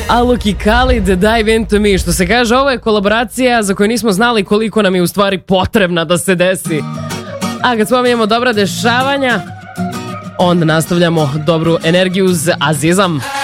Alok i Khalid, Dive Into Me. Što se kaže, ovo je kolaboracija za koju nismo znali koliko nam je u stvari potrebna da se desi. A kad spominjemo dobra dešavanja, onda nastavljamo dobru energiju z Azizam.